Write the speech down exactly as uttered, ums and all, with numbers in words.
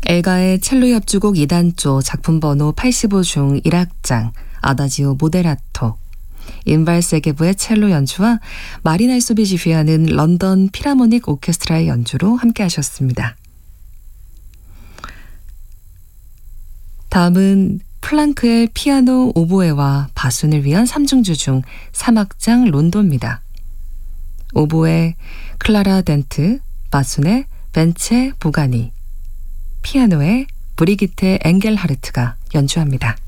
엘가의 첼로 협주곡 이 단조 작품 번호 팔십오 중 일 악장 아다지오 모데라토, 인발 세게부의 첼로 연주와 마리나 알소비 지휘하는 런던 필하모닉 오케스트라의 연주로 함께 하셨습니다. 다음은 플랑크의 피아노 오보에와 바순을 위한 삼중주 중 삼 악장 론도입니다. 오보에 클라라 덴트, 바순의 벤체 부가니, 피아노의 브리기테 엥겔하르트가 연주합니다.